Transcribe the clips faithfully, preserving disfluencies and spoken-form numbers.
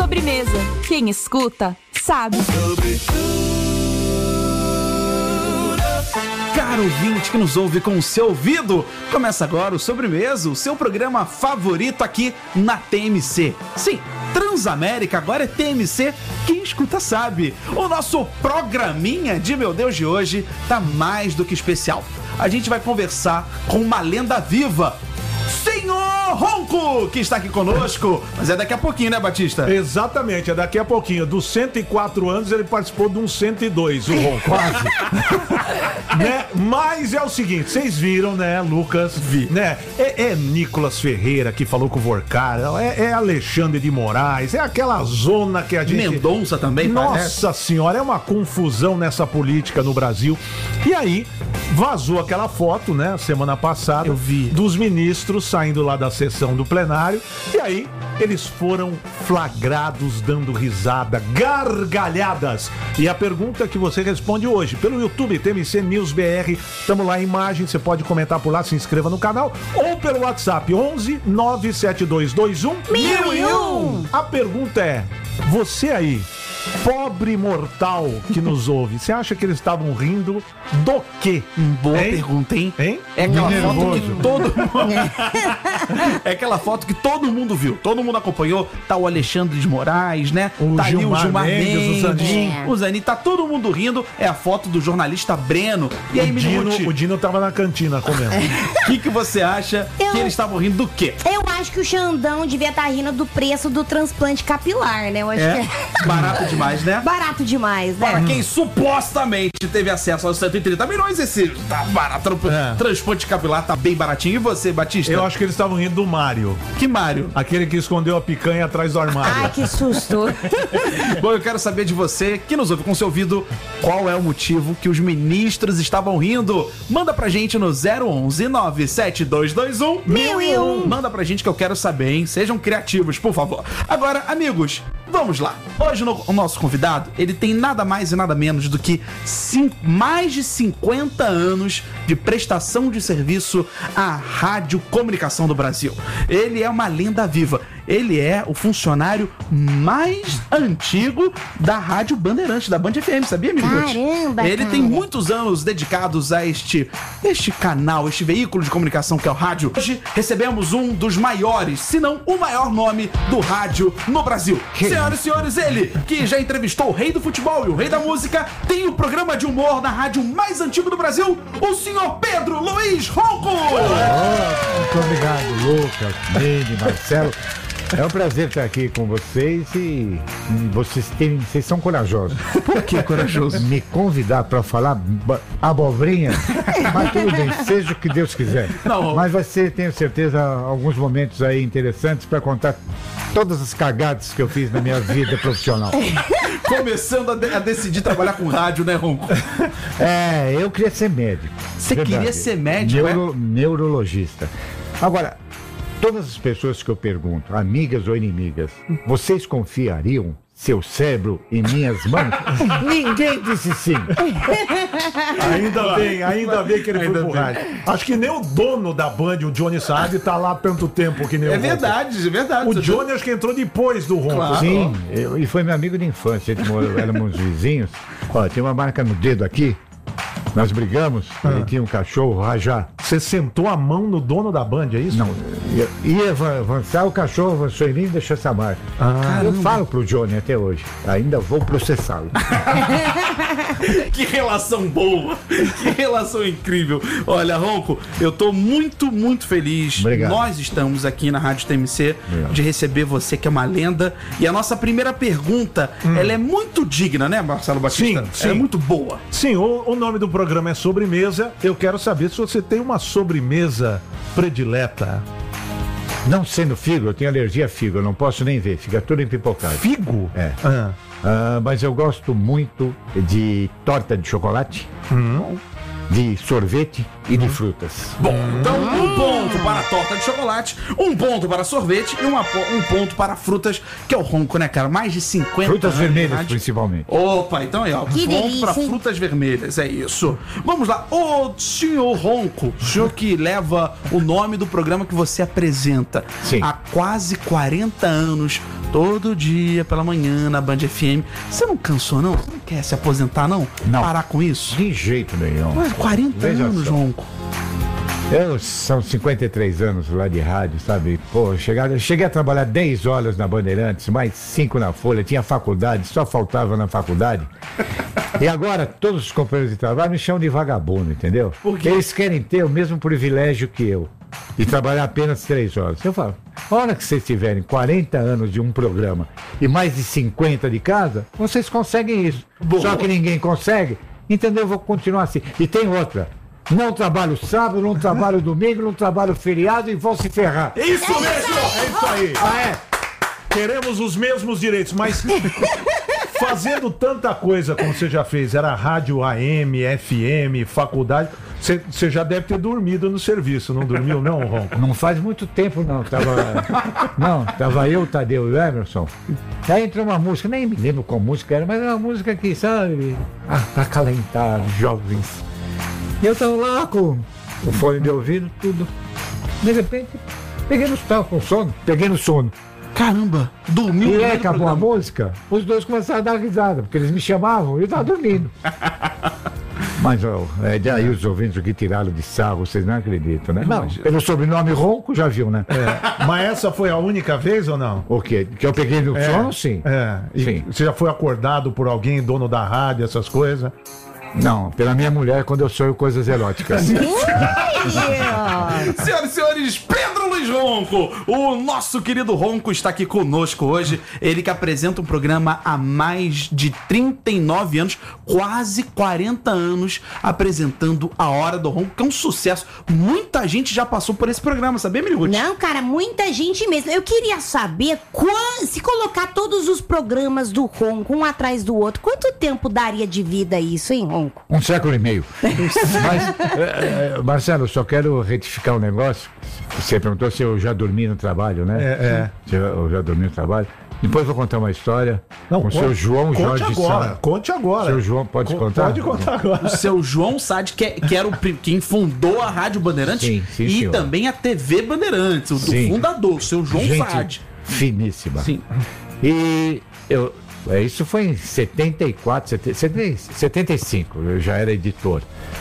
Sobremesa. Quem escuta, sabe. Caro ouvinte que nos ouve com o seu ouvido, começa agora o Sobremesa, o seu programa favorito aqui na T M C. Sim, Transamérica agora é T M C, quem escuta sabe. O nosso programinha de meu Deus de hoje tá mais do que especial. A gente vai conversar com uma lenda viva, Senhor Ronco, que está aqui conosco. Mas é daqui a pouquinho, né, Batista? Exatamente, é daqui a pouquinho. Dos cento e quatro anos, ele participou de uns cento e dois, o Ronco. Quase. Né? Mas é o seguinte, vocês viram, né, Lucas? Vi. Né? É, é Nicolas Ferreira que falou com o Vorcar, é, é Alexandre de Moraes, é aquela zona que a gente... Mendonça também, Nossa parece. senhora, é uma confusão nessa política no Brasil. E aí, vazou aquela foto, né, semana passada. Eu vi. Dos ministros saindo lá da sessão do plenário. E aí, eles foram flagrados dando risada, gargalhadas. E a pergunta que você responde hoje, pelo YouTube, T M C News B R. Estamos lá em imagem, você pode comentar por lá, se inscreva no canal. Ou pelo WhatsApp, onze nove sete dois dois um mil e um. A pergunta é, você aí, pobre mortal que nos ouve, você acha que eles estavam rindo do quê? Boa Hein? pergunta, hein? Hein? É aquela Me foto nervoso. que todo mundo... É aquela foto que todo mundo viu, todo mundo acompanhou. Tá o Alexandre de Moraes, né? O tá ali o Gilmar Gilmar Mendes, Mendes, o Zanin. o Zanin, tá todo mundo rindo. É a foto do jornalista Breno. E aí, O Dino, Minuti, o Dino tava na cantina comendo. o que, que você acha Eu- que eles estavam rindo do quê? Eu acho que o Xandão devia estar rindo do preço do transplante capilar, né? Eu acho É que é barato demais, né? barato demais, né? Para quem supostamente teve acesso aos cento e trinta milhões, esse tá barato. É. Transplante capilar tá bem baratinho. E você, Batista? Eu acho que eles estavam rindo do Mário. Que Mário? Aquele que escondeu a picanha atrás do armário. Ai, que susto. Bom, eu quero saber de você, que nos ouve com seu ouvido, qual é o motivo que os ministros estavam rindo. Manda pra gente no zero onze nove sete dois dois um Mil e um. Manda pra gente que eu quero saber, hein? Sejam criativos, por favor. Agora, amigos, vamos lá. Hoje no- o nosso convidado, ele tem nada mais e nada menos do que cin- mais de cinquenta anos de prestação de serviço à rádio comunicação do Brasil. Ele é uma lenda viva. Ele é o funcionário mais antigo da Rádio Bandeirantes, da Band F M, sabia, amigo? Caramba, Ele cara. tem muitos anos dedicados a este, este canal, este veículo de comunicação que é o rádio. Hoje recebemos um dos maiores, se não o maior nome do rádio no Brasil. Senhoras e senhores, ele que já entrevistou o rei do futebol e o rei da música, tem o programa de humor na rádio mais antigo do Brasil, o senhor Pedro Luiz Ronco! Muito obrigado, Lucas, Nene, Marcelo. É um prazer estar aqui com vocês e vocês, têm, vocês são corajosos. Por que corajoso? Me convidar para falar ba- abobrinha, mas tudo bem, seja o que Deus quiser. Não. Mas vai ser, tenho certeza, alguns momentos aí interessantes para contar todas as cagadas que eu fiz na minha vida profissional. Começando a, de- a decidir trabalhar com rádio, né, Ronco? É, eu queria ser médico. Você Verdade. queria ser médico, Neuro, Neurologista. Agora, todas as pessoas que eu pergunto, amigas ou inimigas, vocês confiariam seu cérebro em minhas mãos? Ninguém disse sim. Ainda bem, ainda bem que ele Ainda foi pro bem. rádio. Acho que nem o dono da Band, o Johnny Saad, tá lá há tanto tempo que nem o É Ronco. verdade, é verdade. O Você- Johnny acho que entrou depois do Ronco. Claro. Sim, eu- e foi meu amigo de infância. A gente morou- éramos vizinhos. Ó, tem uma marca no dedo aqui. Nós brigamos. Ele tinha um cachorro, Rajá. Você sentou a mão no dono da Band, é isso? Não, ia, ia avan- avançar, o cachorro avançou em mim e deixou essa marca. Ah, eu falo pro Johnny até hoje. Ainda vou processá-lo. Que relação boa, que relação incrível. Olha, Ronco, eu tô muito, muito feliz. Obrigado. Nós estamos aqui na Rádio T M C Obrigado. de receber você, que é uma lenda. E a nossa primeira pergunta, ela é muito digna, né, Marcelo Batista? Sim, sim. Ela é muito boa. Sim, o, o nome do programa é Sobremesa. Eu quero saber se você tem uma sobremesa predileta. Não sendo figo, eu tenho alergia a figo, eu não posso nem ver, fica tudo empipocado. Figo? É. Ah. Ah, mas eu gosto muito de torta de chocolate, de sorvete e de frutas. Bom, então um ponto para a torta de chocolate, um ponto para sorvete e uma po- um ponto para frutas, que é o Ronco, né, cara? Mais de cinquenta Frutas anos de vermelhas, rádio. principalmente. Opa, então é, ó, Que ponto delícia, para hein? frutas vermelhas, é isso. Vamos lá, ô senhor Ronco, o senhor que leva o nome do programa que você apresenta Sim. há quase quarenta anos, todo dia pela manhã na Band F M. Você não cansou, não? Você não quer se aposentar, não? Não. Parar com isso? De jeito nenhum. Ué, quarenta Veja anos, só. Ronco. Eu, são cinquenta e três anos lá de rádio, sabe? Pô, eu cheguei, eu cheguei a trabalhar dez horas na Bandeirantes, mais cinco na Folha, tinha faculdade, só faltava na faculdade. E agora todos os companheiros de trabalho me chamam de vagabundo, entendeu? Por quê? Eles querem ter o mesmo privilégio que eu, de trabalhar apenas três horas. Eu falo, a hora que vocês tiverem quarenta anos de um programa e mais de cinquenta de casa, vocês conseguem isso. Boa. Só que ninguém consegue, entendeu? Eu vou continuar assim. E tem outra. Não trabalho sábado, não trabalho domingo, não trabalho feriado e vão se ferrar. Isso mesmo! É isso aí. Ah, é? Queremos os mesmos direitos, mas fazendo tanta coisa como você já fez, era rádio A M, F M, faculdade, você, você já deve ter dormido no serviço, não dormiu não, Ronco? Não faz muito tempo não, tava, não, tava eu, Tadeu e o Emerson. Aí entrou uma música, nem me lembro qual música era, mas era uma música que, sabe, ah, pra acalentar os jovens. E eu tava lá com o fone de ouvido, tudo. De repente, peguei no tava com sono, peguei no sono. Caramba, dormiu. E no aí meio do acabou a programa. música, os dois começaram a dar risada, porque eles me chamavam e eu tava dormindo. Mas ó, é, daí os ouvintes que tiraram de sarro, vocês não acreditam, né? Não, pelo sobrenome Ronco já viu, né? É, mas essa foi a única vez ou não? O quê? Que eu peguei no É, sono, sim. É, e Sim. você já foi acordado por alguém, dono da rádio, essas coisas? Não, pela minha mulher quando eu sonho coisas eróticas. Senhoras e senhores, Pedro Luiz Ronco, o nosso querido Ronco está aqui conosco hoje. Ele que apresenta um programa há mais de trinta e nove anos, quase quarenta anos, apresentando A Hora do Ronco, que é um sucesso. Muita gente já passou por esse programa, sabia, Miriguti? Não, cara, muita gente mesmo. Eu queria saber quan- se colocar todos os programas do Ronco um atrás do outro, quanto tempo daria de vida isso, hein, Ronco? Um século e meio. Mas, é, é, Marcelo, eu só quero retificar um negócio. Você perguntou se eu já dormi no trabalho, né? É, é. Se eu, eu já dormi no trabalho. Depois eu vou contar uma história Não, com o conte- seu João conte Jorge agora, Sá. conte agora. Seu João, pode Co- contar? Pode contar agora. O seu João Sade, que, é- que era o, pri- quem fundou a Rádio Bandeirantes Sim, sim, e senhor. também a T V Bandeirantes, o do Sim. fundador, o seu João Gente Sade. finíssima. Sim. E eu, é, isso foi em setenta e quatro, setenta, setenta e cinco, eu já era editor.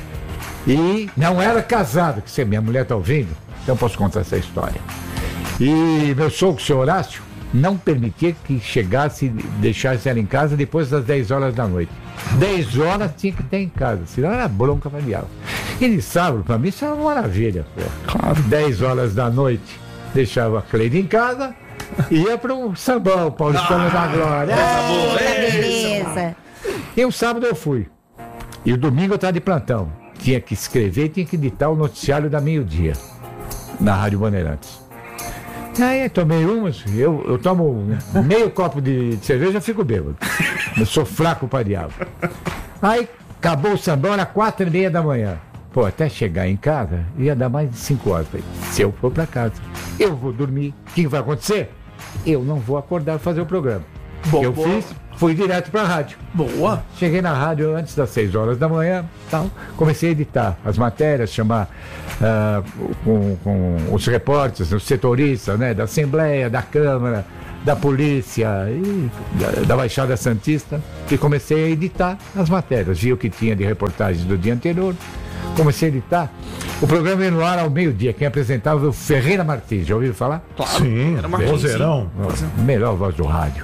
E não era casado, que se minha mulher está ouvindo, então eu posso contar essa história. E meu sogro, o senhor Horácio, não permitia que chegasse, deixasse ela em casa depois das dez horas da noite. dez horas tinha que ter em casa, senão era bronca pra diabo. E de sábado, pra mim, isso era uma maravilha. Claro. dez horas da noite, deixava a Cleide em casa, ia pro sambão, Paulistano da Glória. Eita, beleza. E o sábado eu fui. E o domingo eu estava de plantão. Tinha que escrever e tinha que editar o noticiário da meio-dia, na Rádio Bandeirantes. Aí tomei umas, eu, eu tomo meio copo de, de cerveja e fico bêbado. Eu sou fraco pra diabo. Aí acabou o sambão, era quatro e meia da manhã. Pô, até chegar em casa ia dar mais de cinco horas. Falei, se eu for pra casa, eu vou dormir. O que vai acontecer? Eu não vou acordar e fazer o programa. O Boa, que eu boa. fiz? Fui direto pra rádio. Boa. Cheguei na rádio antes das seis horas da manhã, tal. Comecei a editar as matérias, chamar ah, com, com os repórteres, os setoristas, né, da Assembleia, da Câmara, da Polícia e da, da Baixada Santista, e comecei a editar as matérias. Vi o que tinha de reportagens do dia anterior, comecei a editar. O programa ia no ar ao meio-dia. Quem apresentava foi o Ferreira Martins, já ouviu falar? Claro. Sim, Era uma vozeirão. Melhor voz do rádio.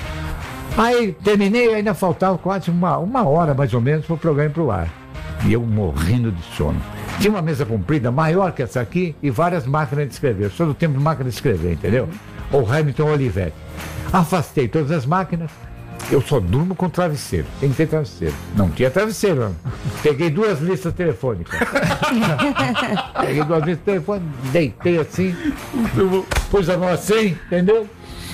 Aí terminei, ainda faltava quase uma, uma hora mais ou menos para o programa ir pro ar. E eu morrendo de sono. Tinha uma mesa comprida, maior que essa aqui, e várias máquinas de escrever. Eu sou do tempo de máquina de escrever, entendeu? O Hamilton Olivetti. Afastei todas as máquinas. Eu só durmo com travesseiro. Tem que ter travesseiro. Não tinha travesseiro. Não. Peguei duas listas telefônicas. Peguei duas listas telefônicas, deitei assim, pus a mão assim, entendeu?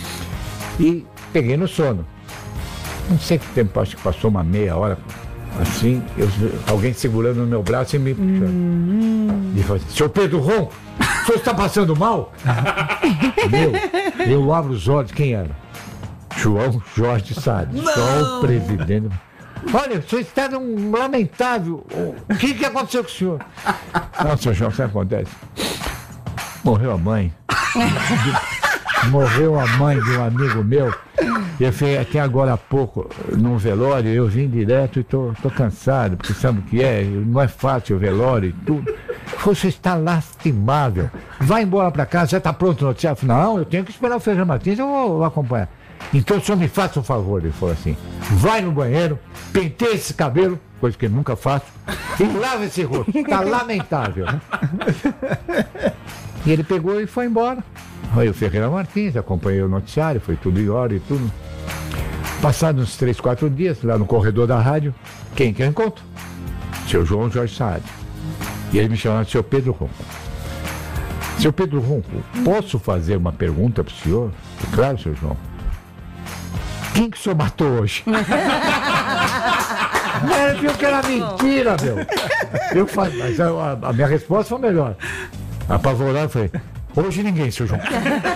E peguei no sono. Não sei que tempo, acho que passou uma meia hora, assim, eu, alguém segurando no meu braço e me puxando. E falou assim, seu Pedro Ronco, o senhor está passando mal? Meu, eu abro os olhos, quem era? João Jorge Sade, só o presidente. Olha, o senhor está num lamentável. O que, que aconteceu com o senhor? Não, senhor João, o que acontece? Morreu a mãe. morreu a mãe de um amigo meu. Eu fui até agora há pouco num velório, eu vim direto e tô, tô cansado, porque sabe o que é? Não é fácil o velório e tudo. Você está lastimável. Vai embora pra casa, já tá pronto o noticiário? Não, eu tenho que esperar o Feijão Martins, eu vou, vou acompanhar. Então o senhor me faça um favor, ele falou assim, vai no banheiro, penteia esse cabelo, coisa que eu nunca faço, e lava esse rosto, tá lamentável. E ele pegou e foi embora. Aí o Ferreira Martins, acompanhei o noticiário, foi tudo em hora e tudo. Passados uns três, quatro dias, lá no corredor da rádio, quem que eu encontro? Seu João Jorge Saad. E ele me chamava de seu Pedro Ronco. Seu Pedro Ronco, posso fazer uma pergunta pro senhor? Claro, seu João. Quem que o senhor matou hoje? Ele viu que era mentira, meu. Eu falei, mas a, a minha resposta foi melhor. Apavorado, eu falei, hoje ninguém, seu João.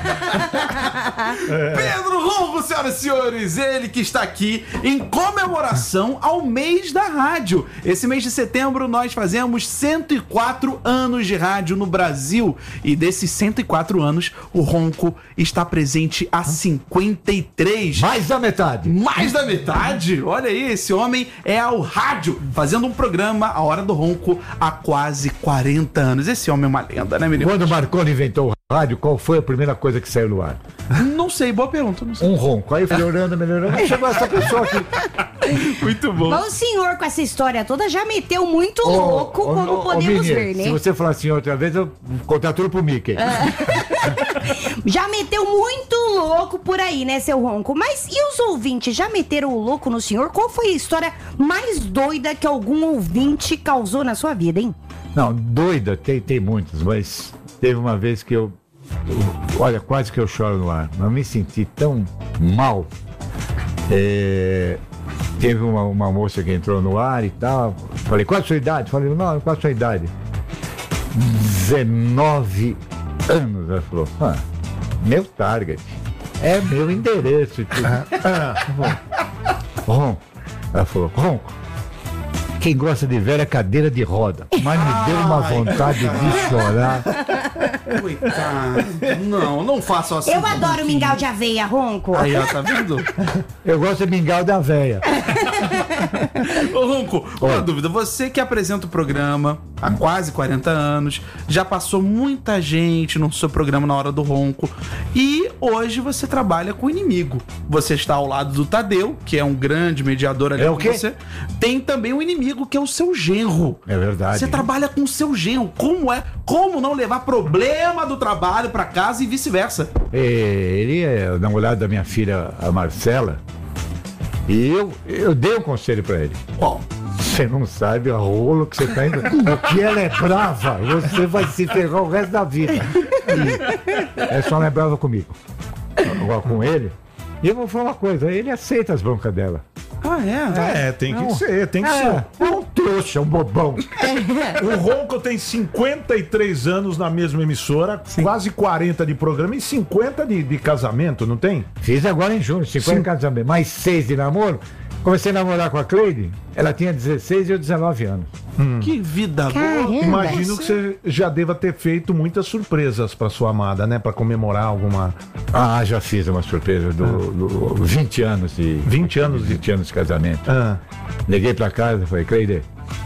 Pedro Ronco, senhoras e senhores, ele que está aqui em comemoração ao mês da rádio. Esse mês de setembro nós fazemos cento e quatro anos de rádio no Brasil. E desses cento e quatro anos, o Ronco está presente há cinquenta e três. Mais da metade. Mais da metade? Olha aí, esse homem é ao rádio, fazendo um programa, A Hora do Ronco, há quase quarenta anos. Esse homem é uma lenda, né, menino? Quando o Marconi inventou o rádio, qual foi a primeira coisa que saiu no ar? Não sei, boa pergunta, não sei. Um ronco. Aí eu fui olhando, melhorando. Aí chegou essa pessoa aqui. Muito bom. Mas o senhor, com essa história toda, já meteu muito Ô, louco, ô, como ô, podemos menino, ver, né? Se você falar assim outra vez, eu contar tudo pro Mickey. Já meteu muito louco por aí, né, seu Ronco? Mas e os ouvintes, já meteram o louco no senhor? Qual foi a história mais doida que algum ouvinte causou na sua vida, hein? Não, doida, tem, tem muitas, mas teve uma vez que eu, eu olha, quase que eu choro no ar, mas me senti tão mal. É, teve uma, uma moça que entrou no ar e tal, falei, qual a sua idade? Falei, não, qual a sua idade? dezenove anos. Ela falou, ah, meu target, é meu endereço e tudo. Ah, Ronco. Ela falou, Ronco, quem gosta de velho é cadeira de roda. Mas me deu uma vontade de chorar. Coitado. Não, não façam assim. Eu adoro mingau de aveia, Ronco. Aí, ó, tá vendo? Eu gosto de mingau da véia. Ô, Ronco, uma Oi. dúvida. Você que apresenta o programa há quase quarenta anos, já passou muita gente no seu programa Na Hora do Ronco, e hoje você trabalha com o inimigo. Você está ao lado do Tadeu, que é um grande mediador ali É com o quê? você. Tem também o inimigo, que é o seu genro. É verdade. Você trabalha com o seu genro. Como é? Como não levar problema do trabalho pra casa e vice-versa? É, ele é o namorado da minha filha, a Marcela. E eu, eu dei um conselho pra ele. Ó, Você não sabe a rolo que você tá indo. Porque ela é brava, você vai se ferrar o resto da vida. E é só ela é brava comigo. Agora com ele. E eu vou falar uma coisa, ele aceita as broncas dela. ah, é? É, tem que Não. ser, tem que É, ser. é um trouxa, um bobão. O Ronco tem cinquenta e três anos na mesma emissora, quase quarenta de programa e cinquenta de, de casamento, não tem? Fiz agora em junho, cinquenta Sim. casamentos, mais seis de namoro. Comecei a namorar com a Cleide, ela tinha dezesseis e eu dezenove anos. Que vida boa. Caramba. Imagino que você já deva ter feito muitas surpresas pra sua amada, né? Pra comemorar alguma... Ah, já fiz uma surpresa do, do vinte anos de vinte anos de... vinte anos de casamento. Ah, Liguei pra casa e falei, Cleide,